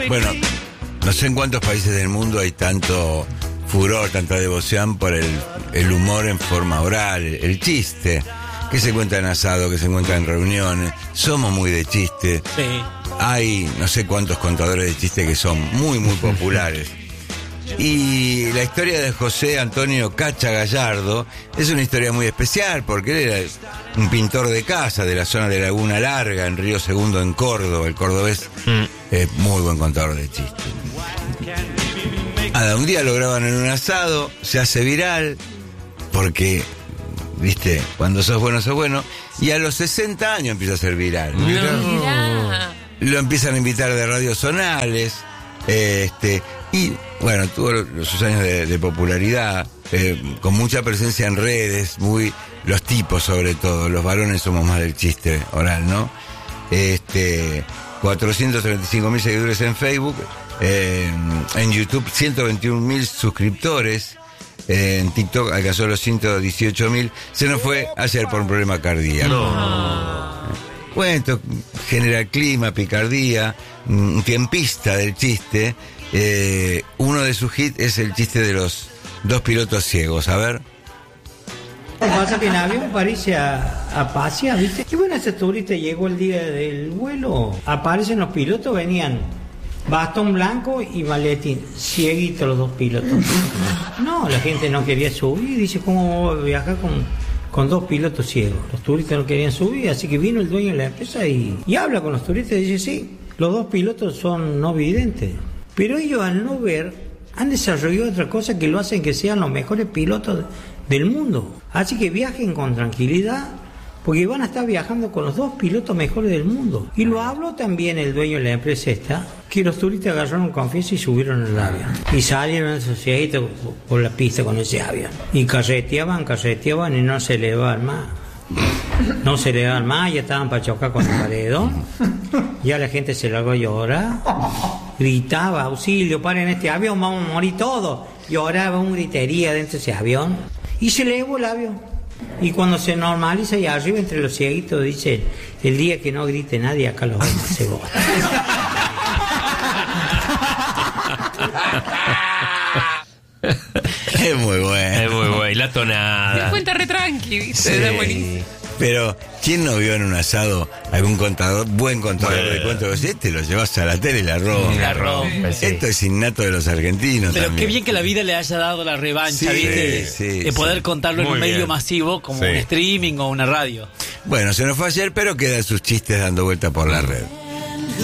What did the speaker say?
Bueno, no sé en cuántos países del mundo hay tanto furor, tanta devoción por el humor en forma oral, el chiste, que se cuenta en asado, que se cuenta en reuniones. Somos muy de chiste. Sí. Hay no sé cuántos contadores de chiste que son muy, muy populares. Y la historia de José Antonio Cacha Gallardo es una historia muy especial porque él era un pintor de casa de la zona de Laguna Larga, en Río Segundo, en Córdoba. El cordobés es muy buen contador de chistes. Un día lo graban en un asado, se hace viral porque, viste, cuando sos bueno, y a los 60 años empieza a ser viral. Mirá. Lo empiezan a invitar de radios zonales, y bueno, tuvo sus años de popularidad, con mucha presencia en redes, los tipos sobre todo, los varones somos más del chiste oral, ¿no? 435.000 seguidores en Facebook, en YouTube 121.000 suscriptores, en TikTok alcanzó los 118.000, se nos fue ayer por un problema cardíaco. Cuento, genera clima, picardía, tiempista del chiste. Uno de sus hits es el chiste de los dos pilotos ciegos. A ver. Lo que pasa es que en avión parece a pasear, ¿viste? Y bueno, ese turista llegó el día del vuelo, aparecen los pilotos, venían bastón blanco y maletín, cieguitos los dos pilotos. No, la gente no quería subir, dice, ¿cómo voy a viajar con dos pilotos ciegos? Los turistas no querían subir, así que vino el dueño de la empresa y habla con los turistas y dice, sí, los dos pilotos son no videntes. Pero ellos al no ver han desarrollado otra cosa que lo hacen que sean los mejores pilotos del mundo. Así que viajen con tranquilidad porque van a estar viajando con los dos pilotos mejores del mundo. Y lo habló también el dueño de la empresa esta, que los turistas agarraron confianza y subieron el avión. Y salieron asociaditos por la pista con ese avión. Y carreteaban y no se elevaban más. No se elevaban más, ya estaban para chocar con el paredón. Ya la gente se largó a llorar. Gritaba, auxilio, paren este avión, vamos a morir todos. Lloraba un gritería dentro de ese avión. Y se elevó el avión. Y cuando se normaliza y arriba entre los cieguitos dice, el día que no grite nadie, acá los vamos a cebar. Es muy bueno. Es muy bueno. Y la tonada. Se cuenta re tranqui, ¿viste? Sí. Es buenísimo. Pero, ¿quién no vio en un asado algún buen contador de cuentos? Lo llevas a la tele y la rompe. La rompe, sí. Esto es innato de los argentinos. Pero también. qué bien que la vida le haya dado la revancha, Sí, ¿viste? sí, de poder sí. contarlo en Muy un medio bien. masivo como Sí. un streaming o una radio. Bueno, se nos fue ayer, pero quedan sus chistes dando vuelta por la red.